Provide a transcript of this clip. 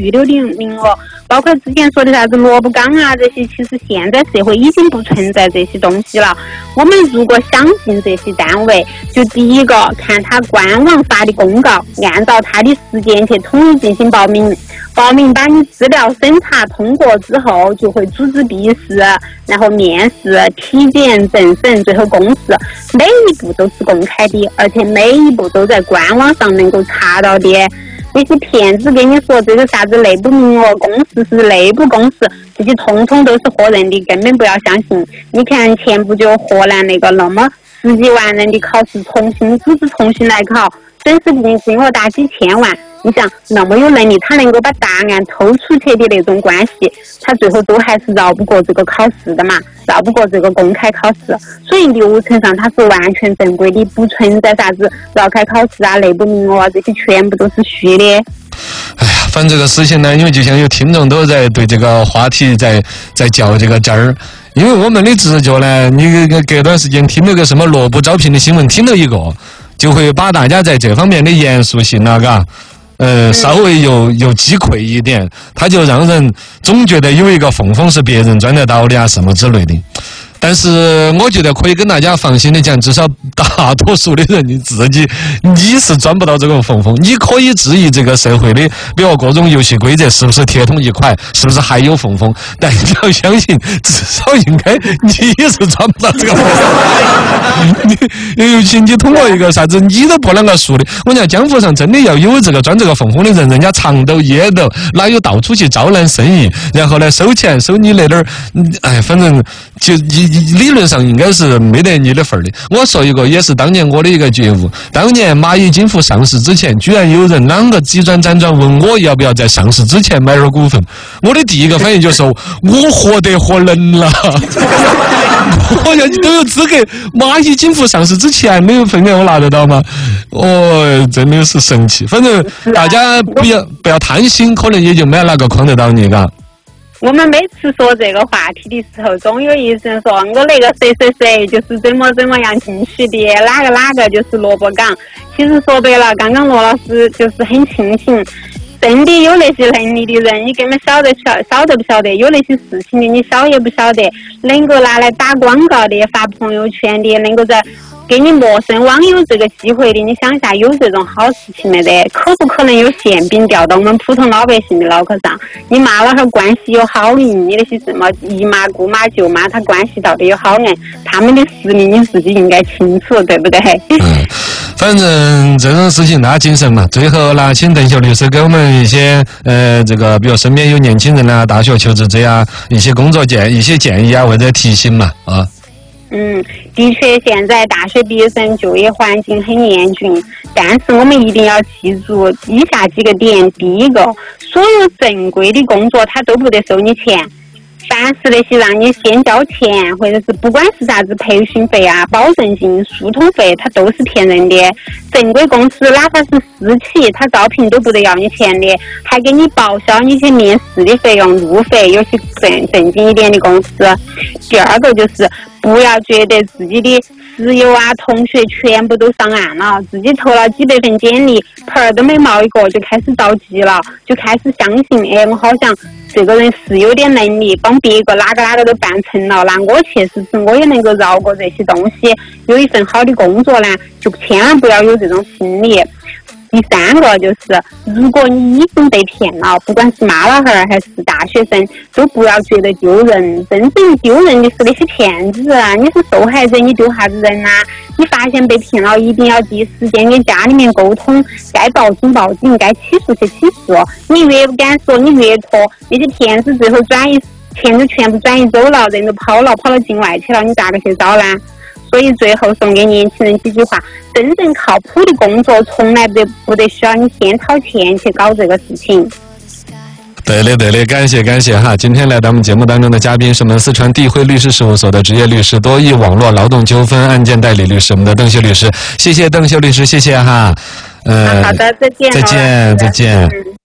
预留的名额，包括之前说的啥子萝卜岗啊这些，其实现在社会已经不存在这些东西了。我们如果想进这些单位，就第一个看他官网发的公告，按照他的时间去统一进行报名。报名把你资料审查通过之后，就会组织笔试，然后面试、体检、政审，最后公示。每一步都是公开的，而且每一步都在官网上能够查到的。那些骗子跟你说这个啥子内部名额公示是内部公示，这些通通都是唬人的，根本不要相信。你看前不久河南那个那么10几万人的考试组织重新来考，损失毕竟金额大几千万。你想那么有能力，他能够把答案偷出去的那种关系，他最后都还是绕不过这个考试的嘛，绕不过这个公开考试。所以流程上它是完全正规的，不存在啥子绕开考试啊、内部名额啊，这些全部都是虚的。 哎呀，反正这个事情呢，因为就像有听众都在对这个话题在较这个真儿。因为我们的直觉呢，你隔段时间听那个什么萝卜招聘的新闻，听了一个，就会把大家在这方面的严肃性啊，嘎。稍微有击溃一点，他就让人总觉得有一个缝缝是别人钻得到的啊，什么之类的。但是我觉得可以跟大家放心的讲，至少大多数的人你是钻不到这个缝缝。你可以质疑这个社会的，比如各种游戏规则是不是铁通一块，是不是还有缝缝，但你要相信，至少应该你是钻不到这个缝缝。尤其你通过一个啥子你都不啷个说的，我讲江湖上真的要有这个钻这个缝缝的人，人家藏斗掖斗，哪有到处去招揽生意，然后呢收钱收你那点儿，哎，反正就理论上应该是没得你的份儿的。我说一个也是当年我的一个觉悟，当年蚂蚁金服上市之前，居然有人啷个急转辗转问我要不要在上市之前买点股份，我的第一个反应就是我活得活人了，我要你都有资格，蚂蚁金服上市之前没有分给我拿得到吗？哦，真的是神奇。反正大家不要贪心，可能也就没有哪个诓得到你，嘎。 我们每次说这个话题的时候，总有一人说我那个谁就是怎么样进去的，哪个就是萝卜岗。其实说白了，刚刚罗老师就是很庆幸，真的有那些能力的人，你根本晓得不晓得？有那些事情的，你晓也不晓得？能够拿来打广告的、发朋友圈的，能够在给你陌生网友这个机会的，你想一下，有这种好事情没得？可不可能有馅饼掉到我们普通老百姓的脑壳上？你妈老汉关系有好硬，你那些什么姨妈、姑妈、舅妈，她关系到底有好硬？他们的实力你自己应该清楚，对不对？ 反正这种事情拿精神嘛。最后呢，请邓秀律师给我们一些这个，比如身边有年轻人啊、大学求职者啊，一些一些建议啊，或者提醒嘛啊。 的确，现在大学毕业生就业环境很严峻，但是我们一定要记住以下几个点。第一个，所有正规的工作它都不得收你钱，凡是那些让你先交钱，或者是不管是啥子培训费啊、保证金、疏通费，它都是骗人的。正规公司哪怕是私企，它招聘都不得要你钱的，还给你报销你去面试的费用、路费，有些正经一点的公司。第二个就是不要觉得自己的室友啊、同学全部都上岸了，自己投了几百份简历，盆儿都没冒一个，就开始着急了，就开始相信，我好像这个人是有点能力，帮别个哪个都办成了，那我确实是我也能够绕过这些东西，有一份好的工作呢，就千万不要有这种心理。第三个就是，如果你已经被骗了，不管是妈老汉儿还是大学生，都不要觉得丢人。真正丢人的是那些骗子啊！你是受害者，你丢啥子人啊？你发现被骗了，一定要第一时间跟家里面沟通，该报警报警，该起诉去起诉。你越不敢说，你越拖，那些骗子最后钱都全部转移走了，人都跑到境外去了，你咋个去找呢？所以最后送给年轻人几句话：真正靠谱的工作，从来不得需要你先掏钱去搞这个事情。 对的，感谢哈！今天来到我们节目当中的嘉宾是我们四川地汇律师事务所的职业律师、多益网络劳动纠纷案件代理律师，我们的邓秀律师，谢谢邓秀律师，谢谢哈。 好的，再见。 再见。